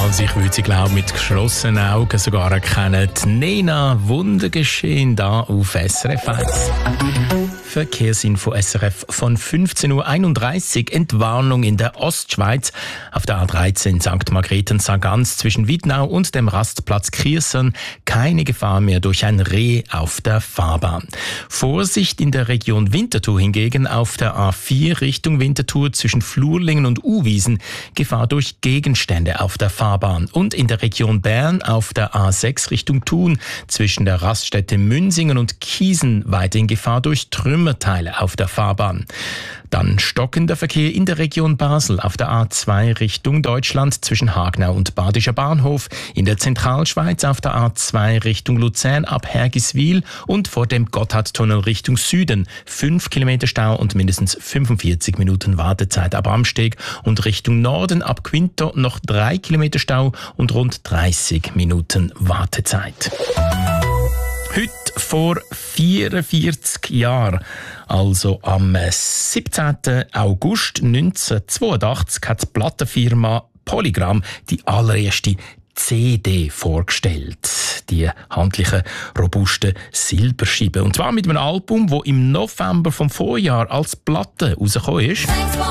Also ich würde sie glauben mit geschlossenen Augen sogar erkennen. Die Nena, Wundergeschehen da auf SRF 1. Verkehrsinfo SRF von 15.31 Uhr. Entwarnung in der Ostschweiz auf der A13 St. Margrethen-Sargans zwischen Wiednau und dem Rastplatz Kiersern. Keine Gefahr mehr durch ein Reh auf der Fahrbahn. Vorsicht in der Region Winterthur hingegen auf der A4 Richtung Winterthur zwischen Flurlingen und Uwiesen. Gefahr durch Gegenstände auf der Fahrbahn. Und in der Region Bern auf der A6 Richtung Thun zwischen der Raststätte Münsingen und Kiesen weiterhin Gefahr durch Trümmerteile auf der Fahrbahn. Dann stockender Verkehr in der Region Basel auf der A2 Richtung Deutschland zwischen Hagnau und Badischer Bahnhof, in der Zentralschweiz auf der A2 Richtung Luzern ab Hergiswil und vor dem Gotthardtunnel Richtung Süden 5 Kilometer Stau und mindestens 45 Minuten Wartezeit ab Amsteg und Richtung Norden ab Quinto noch 3 Kilometer Stau und rund 30 Minuten Wartezeit. Heute vor 44 Jahren, also am 17. August 1982, hat die Plattenfirma Polygram die allererste CD vorgestellt. Die handlichen, robusten Silberscheiben. Und zwar mit einem Album, das im November vom Vorjahr als Platte rausgekommen ist.